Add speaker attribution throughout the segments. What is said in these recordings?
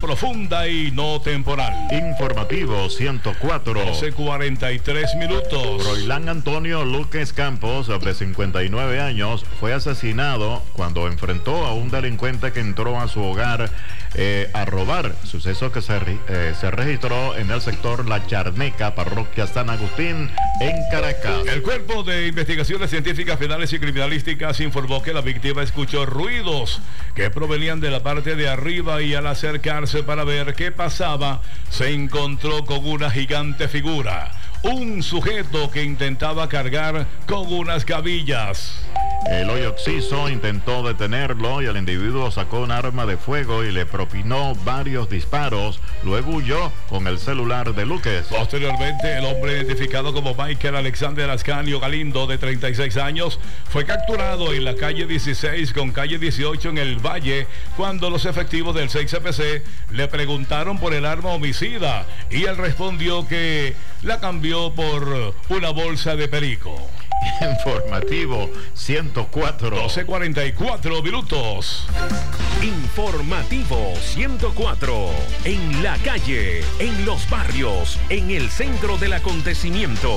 Speaker 1: profunda y no temporal.
Speaker 2: Informativo 104.
Speaker 1: 12:43 minutos.
Speaker 2: Froilán Antonio Luques Campos, de 59 años, fue asesinado cuando enfrentó a un delincuente que entró a su hogar a robar. Suceso que se registró en el sector La Charneca, parroquia San Agustín, en Caracas.
Speaker 1: El Cuerpo de Investigaciones Científicas Penales y Criminalísticas informó que la víctima escuchó ruidos que provenían de la parte de arriba y al acercarse para ver qué pasaba, se encontró con una gigante figura, un sujeto que intentaba cargar con unas gavillas.
Speaker 2: El hoyo occiso intentó detenerlo y el individuo sacó un arma de fuego y le propinó varios disparos. Luego huyó con el celular de Luques.
Speaker 1: Posteriormente, el hombre identificado como Michael Alexander Ascanio Galindo, de 36 años, fue capturado en la calle 16 con calle 18 en el Valle, cuando los efectivos del 6CPC le preguntaron por el arma homicida y él respondió que la cambió por una bolsa de perico.
Speaker 2: Informativo 104.
Speaker 1: 12:44 minutos.
Speaker 3: Informativo 104. En la calle, en los barrios, en el centro del acontecimiento.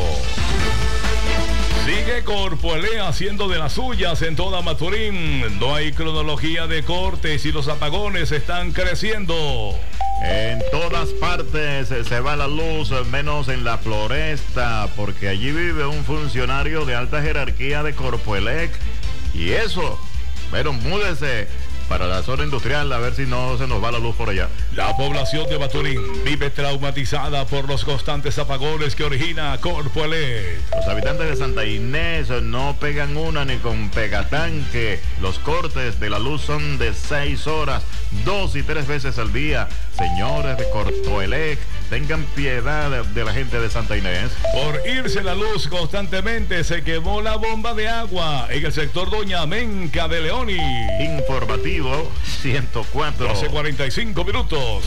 Speaker 1: Sigue Corpoelé haciendo de las suyas en toda Maturín. No hay cronología de cortes y los apagones están creciendo.
Speaker 2: En todas partes se va la luz, menos en la Floresta, porque allí vive un funcionario de alta jerarquía de Corpoelec. Y eso, pero múdese para la zona industrial, a ver si no se nos va la luz por allá.
Speaker 1: La población de Maturín vive traumatizada por los constantes apagones que origina Corpoelec.
Speaker 2: Los habitantes de Santa Inés no pegan una ni con pegatanque. Los cortes de la luz son de 6 horas, 2 y 3 veces al día. Señores de Corpoelec, tengan piedad de la gente de Santa Inés.
Speaker 1: Por irse la luz constantemente, se quemó la bomba de agua en el sector Doña Menca de Leoni.
Speaker 2: Informativo 104.
Speaker 1: 12:45 minutos.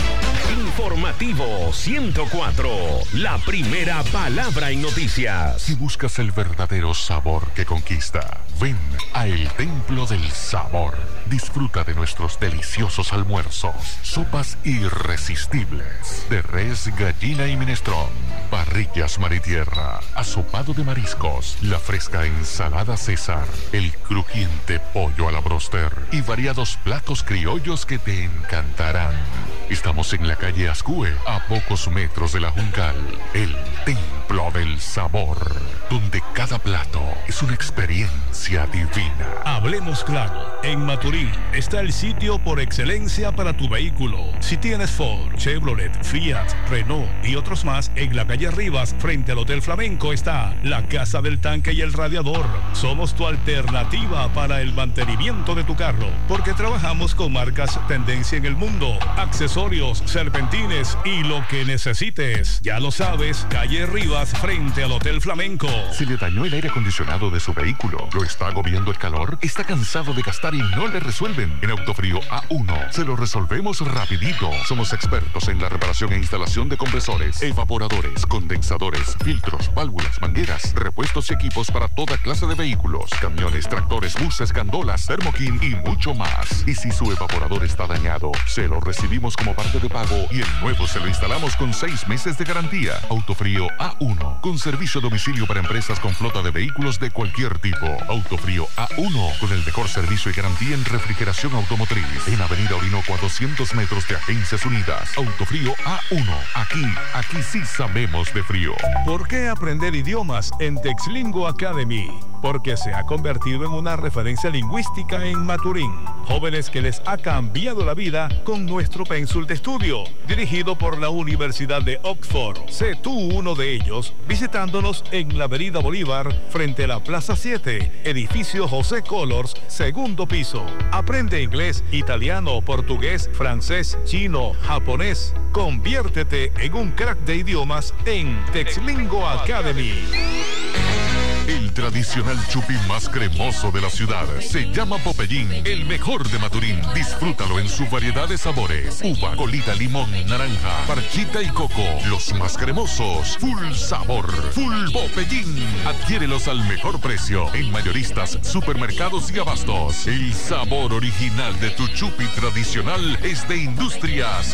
Speaker 3: Informativo 104. La primera palabra en noticias.
Speaker 4: Si buscas el verdadero sabor que conquista, ven a El Templo del Sabor. Disfruta de nuestros deliciosos almuerzos, sopas irresistibles de res, gallina y minestrón, parrillas mar y tierra, asopado de mariscos, la fresca ensalada César, el crujiente pollo a la broster y variados platos criollos que te encantarán. Estamos en la calle Ascue, a pocos metros de la Juncal. El Templo del Sabor, donde cada plato es una experiencia divina.
Speaker 1: Hablemos claro, en Maturín está el sitio por excelencia para tu vehículo. Si tienes Ford, Chevrolet, Fiat, Renault y otros más, en la calle Rivas, frente al Hotel Flamenco, está la Casa del Tanque y el Radiador. Somos tu alternativa para el mantenimiento de tu carro, porque trabajamos con marcas tendencia en el mundo, accesorios, serpentines y lo que necesites. Ya lo sabes, calle Rivas, frente al Hotel Flamenco.
Speaker 4: Si le dañó el aire acondicionado de su vehículo, lo está agobiando el calor, está cansado de gastar y no le resuelven. En Autofrío A1 se lo resolvemos rapidito. Somos expertos en la reparación e instalación de compresores, evaporadores, condensadores, filtros, válvulas, mangueras, repuestos y equipos para toda clase de vehículos, camiones, tractores, buses, gandolas, Thermokin y mucho más. Y si su evaporador está dañado, se lo recibimos como parte de pago y el nuevo se lo instalamos con 6 meses de garantía. Autofrío A1, con servicio a domicilio para empresas con flota de vehículos de cualquier tipo. Autofrío A1, con el mejor servicio y garantía en refrigeración automotriz. En Avenida Orinoco, a 200 metros de Agencias Unidas. Autofrío A1, aquí sí sabemos de frío.
Speaker 1: ¿Por qué aprender idiomas en Texlingo Academy? Porque se ha convertido en una referencia lingüística en Maturín. Jóvenes que les ha cambiado la vida con nuestro pénsul de estudio, dirigido por la Universidad de Oxford. Sé tú uno de ellos visitándonos en la Avenida Bolívar, frente a la Plaza 7, edificio José Colors, segundo piso. Aprende inglés, italiano, portugués, francés, chino, japonés. Conviértete en un crack de idiomas en Texlingo Academy.
Speaker 4: El tradicional chupi más cremoso de la ciudad se llama Popeyín, el mejor de Maturín. Disfrútalo en su variedad de sabores: uva, colita, limón, naranja, parchita y coco. Los más cremosos, full sabor, full Popeyín. Adquiérelos al mejor precio en mayoristas, supermercados y abastos. El sabor original de tu chupi tradicional es de Industrias